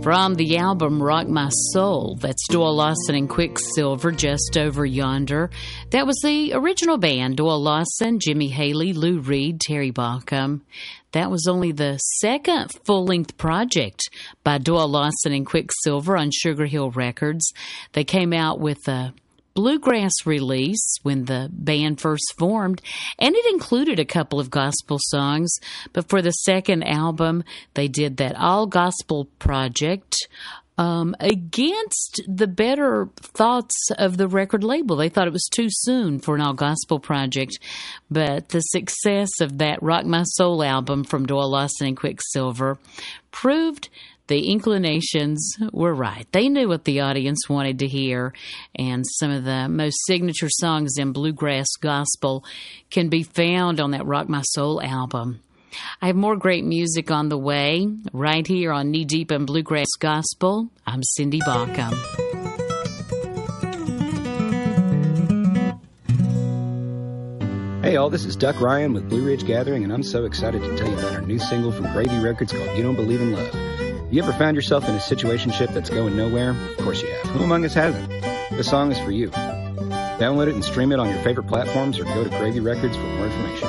From the album Rock My Soul, that's Doyle Lawson and Quicksilver, Just Over Yonder. That was the original band, Doyle Lawson, Jimmy Haley, Lou Reed, Terry Baucom. That was only the second full-length project by Doyle Lawson and Quicksilver on Sugar Hill Records. They came out with a bluegrass release when the band first formed, and it included a couple of gospel songs. But for the second album, they did that all-gospel project against the better thoughts of the record label. They thought it was too soon for an all-gospel project. But the success of that Rock My Soul album from Doyle Lawson and Quicksilver proved the inclinations were right. They knew what the audience wanted to hear, and some of the most signature songs in bluegrass gospel can be found on that Rock My Soul album. I have more great music on the way, right here on Knee Deep in Bluegrass Gospel. I'm Cindy Baucom. Hey all, this is Duck Ryan with Blue Ridge Gathering, and I'm so excited to tell you about our new single from Gravy Records called You Don't Believe in Love. You ever found yourself in a situationship that's going nowhere? Of course you have. Who among us hasn't? This song is for you. Download it and stream it on your favorite platforms, or go to Gravy Records for more information.